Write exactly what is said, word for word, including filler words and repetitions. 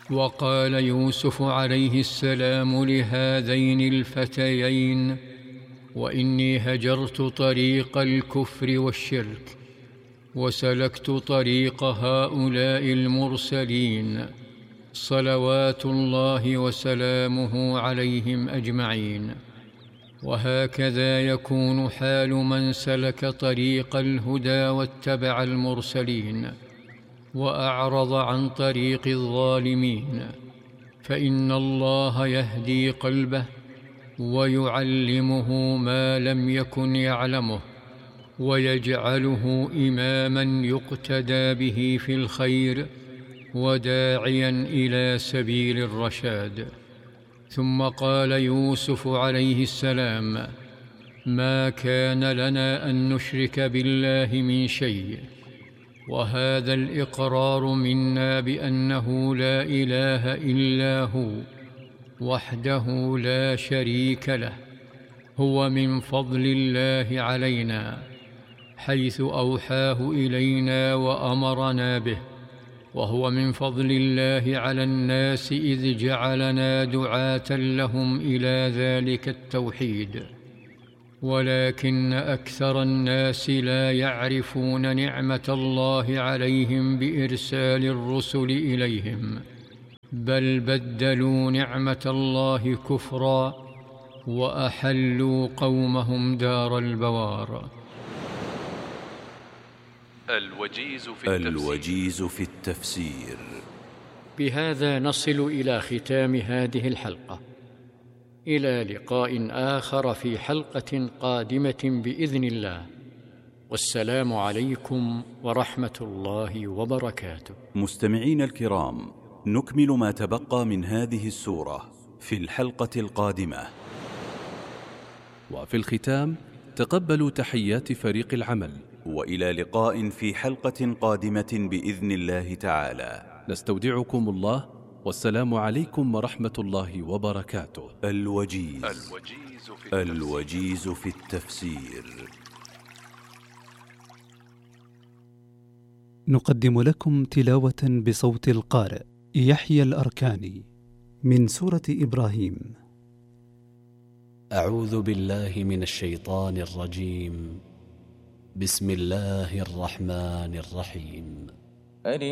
وقال يوسف عليه السلام لهذين الفتيين: وإني هجرت طريق الكفر والشرك وسلكت طريق هؤلاء المرسلين صلوات الله وسلامه عليهم أجمعين. وهكذا يكون حال من سلك طريق الهدى واتبع المرسلين وأعرض عن طريق الظالمين، فإن الله يهدي قلبه ويعلمه ما لم يكن يعلمه، ويجعله إماما يقتدى به في الخير وداعيا إلى سبيل الرشاد. ثم قال يوسف عليه السلام: ما كان لنا أن نشرك بالله من شيء، وهذا الإقرار منا بأنه لا إله إلا هو وحده لا شريك له هو من فضل الله علينا، حيث أوحاه إلينا وأمرنا به، وهو من فضل الله على الناس إذ جعلنا دعاة لهم إلى ذلك التوحيد، ولكن أكثر الناس لا يعرفون نعمة الله عليهم بإرسال الرسل إليهم، بل بدلوا نعمة الله كفرا وأحلوا قومهم دار البوار. الوجيز في التفسير, الوجيز في التفسير. بهذا نصل إلى ختام هذه الحلقة، إلى لقاء آخر في حلقة قادمة بإذن الله، والسلام عليكم ورحمة الله وبركاته. مستمعين الكرام، نكمل ما تبقى من هذه السورة في الحلقة القادمة. وفي الختام تقبلوا تحيات فريق العمل، وإلى لقاء في حلقة قادمة بإذن الله تعالى. نستودعكم الله، والسلام عليكم ورحمة الله وبركاته. الوجيز, الوجيز, في, الوجيز في التفسير. نقدم لكم تلاوة بصوت القارئ يحيى الأركاني من سورة إبراهيم. أعوذ بالله من الشيطان الرجيم. بسم الله الرحمن الرحيم.